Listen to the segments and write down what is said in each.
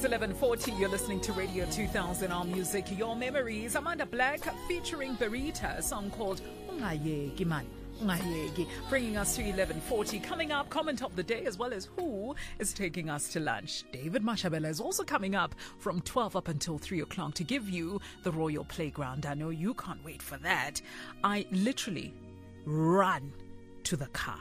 It's 11:40. You're listening to Radio 2000 All Music, Your Memories. Amanda Black featuring Berita, a song called Ungayeki Man. Ungayeki, bringing us to 11:40. Coming up, comment of the day, as well as who is taking us to lunch. David Mashabela is also coming up from 12 up until 3 o'clock to give you the Royal Playground. I know you can't wait for that. I literally run to the car.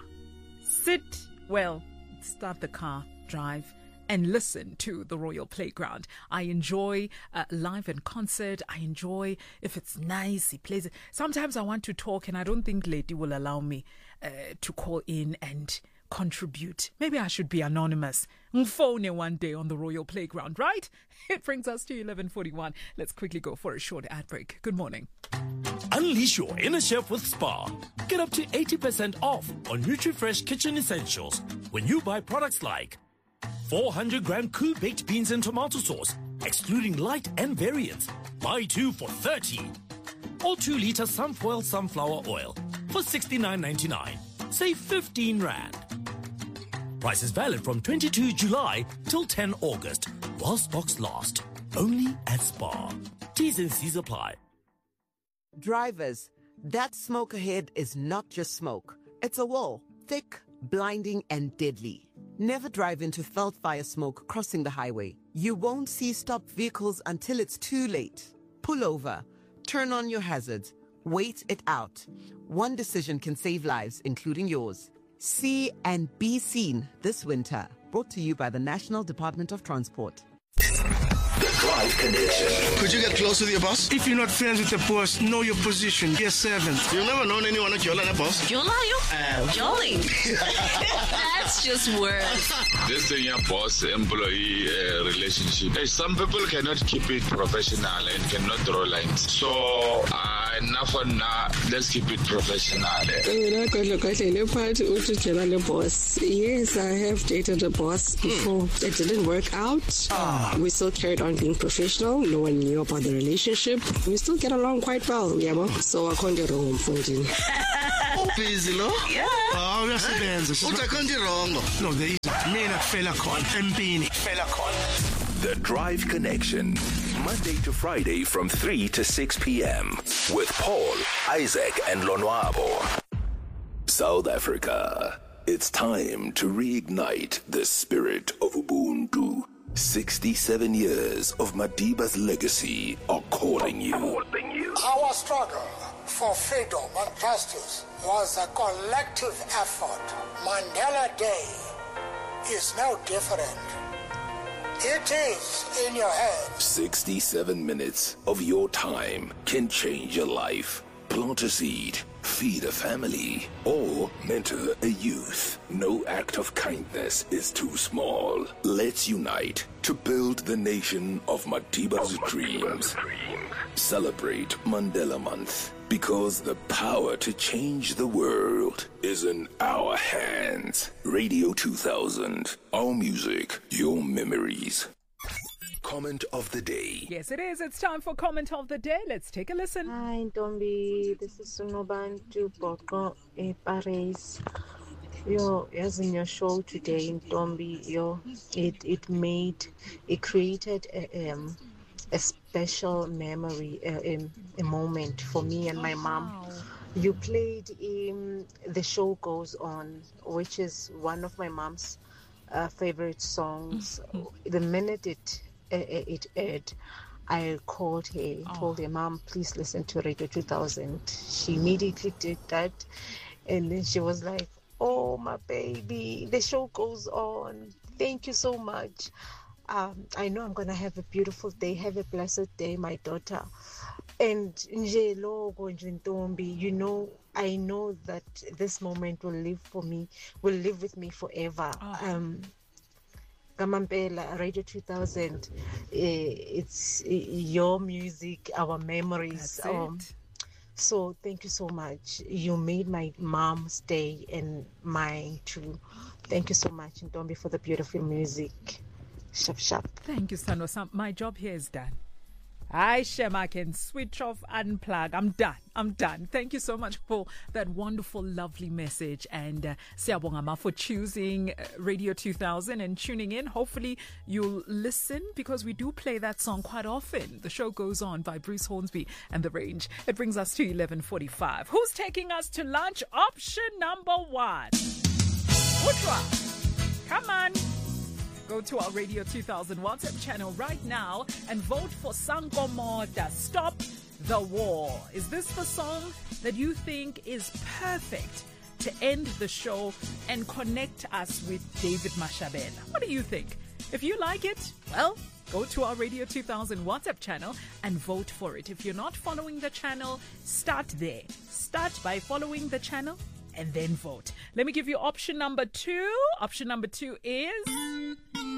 Start the car, drive, and listen to the Royal Playground. I enjoy live and concert. I enjoy if it's nice, he plays it. Sometimes I want to talk and I don't think Lady will allow me to call in and contribute. Maybe I should be anonymous. Phone one day on the Royal Playground, right? It brings us to 11:41. Let's quickly go for a short ad break. Good morning. Unleash your inner chef with Spar. Get up to 80% off on NutriFresh kitchen essentials when you buy products like 400-gram Coup baked beans and tomato sauce, excluding light and variants. Buy 2 for 30. Or 2-liter Sunfoil sunflower oil for 69.99. Save 15 Rand. Price is valid from 22 July till 10 August, while stocks last. Only at Spar. T's and C's apply. Drivers, that smoke ahead is not just smoke. It's a wall, thick, blinding, and deadly. Never drive into felt fire smoke crossing the highway. You won't see stopped vehicles until it's too late. Pull over, turn on your hazards, wait it out. One decision can save lives, including yours. See and be seen this winter. Brought to you by the National Department of Transport. The Drive Connection. Could you get close with your boss? If you're not friends with the boss, know your position. Be a servant. You've never known anyone at Jola, boss? Jola, Jolly. That's just words. This thing, your boss-employee relationship. Some people cannot keep it professional and cannot draw lines. So, enough for now. Let's keep it professional. Yes, I have dated a boss before. It didn't work out. We still carried on being professional. No one knew about the relationship. We still get along quite well, yeah. So I can't get wrong. Busy, no? Yeah. Oh, that's the bands. I can't get wrong. No, there is me and fella con. Mbini. Fella con. The Drive Connection. Monday to Friday from 3 to 6 p.m. with Paul, Isaac, and Lonwabo. South Africa. It's time to reignite the spirit of Ubuntu. 67 years of Madiba's legacy are calling you. Our struggle for freedom and justice was a collective effort. Mandela Day is no different. It is in your head. 67 minutes of your time can change your life. Plant a seed, feed a family, or mentor a youth. No act of kindness is too small. Let's unite to build the nation of Madiba's dreams. Celebrate Mandela Month, because the power to change the world is in our hands. Radio 2000, our music, your memories. Comment of the day. Yes, it is. It's time for comment of the day. Let's take a listen. Hi, Ntombi. This is Sunobantu Boko Paris. As in your show today, Ntombi, it created a special memory, a moment for me and my mom. You played The Show Goes On, which is one of my mom's favorite songs. The minute it aired, I called her, told her, Mom, please listen to Radio 2000. She immediately did that, and then she was like, oh, my baby, the show goes on. Thank you so much. I know I'm going to have a beautiful day. Have a blessed day, my daughter. And Ntombi, I know that this moment will live with me forever. Gamampela, Radio 2000, it's your music, our memories. So thank you so much. You made my mom's day and mine too. Thank you so much, Ntombi, for the beautiful music. Shap, shap. Thank you, Sano. My job here is done. I Shem, I can switch off, unplug. I'm done. Thank you so much for that wonderful, lovely message. And Siyabonga Ma for choosing Radio 2000 and tuning in. Hopefully you'll listen because we do play that song quite often. The show goes on by Bruce Hornsby and The Range. It brings us to 11:45. Who's taking us to lunch? Option number 1. Utra. Come on. Go to our Radio 2000 WhatsApp channel right now and vote for Sankomoda, Stop the War. Is this the song that you think is perfect to end the show and connect us with David Mashabela? What do you think? If you like it, well, go to our Radio 2000 WhatsApp channel and vote for it. If you're not following the channel, start there. Start by following the channel and then vote. Let me give you option number 2. Option number 2 is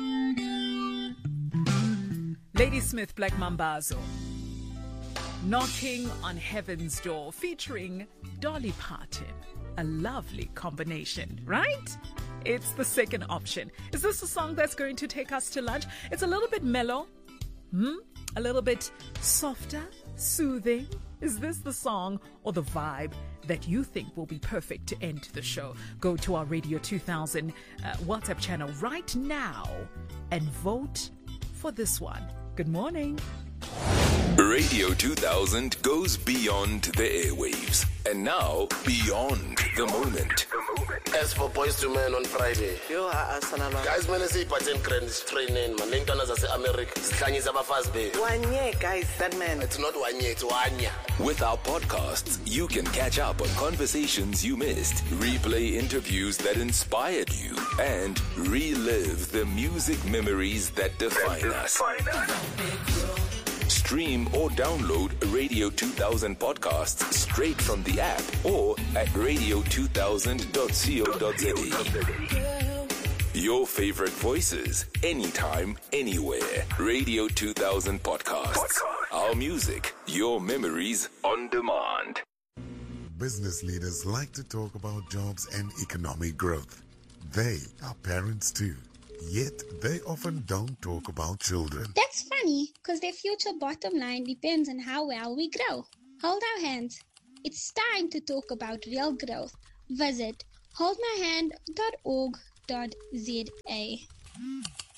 Ladysmith Black Mambazo, Knocking on Heaven's Door, featuring Dolly Parton. A lovely combination, right? It's the second option. Is this a song that's going to take us to lunch? It's a little bit mellow, a little bit softer, soothing. Is this the song or the vibe that you think will be perfect to end the show? Go to our Radio 2000 WhatsApp channel right now and vote for this one. Good morning. Radio 2000 goes beyond the airwaves and now beyond the moment. As for Boys to Men on Friday. Guys, man, I say patent training, man. Lintana zase America. Slangiza abafazi bethu. 1 year, guys, that man. It's not 1 year, it's 1 year. With our podcasts, you can catch up on conversations you missed, replay interviews that inspired you, and relive the music memories that define us. Stream or download Radio 2000 podcasts straight from the app or at radio2000.co.za. Your favorite voices, anytime, anywhere. Radio 2000 podcasts. Our music, your memories on demand. Business leaders like to talk about jobs and economic growth. They are parents too. Yet they often don't talk about children. That's funny, because their future bottom line depends on how well we grow. Hold our hands. It's time to talk about real growth. Visit holdmyhand.org.za.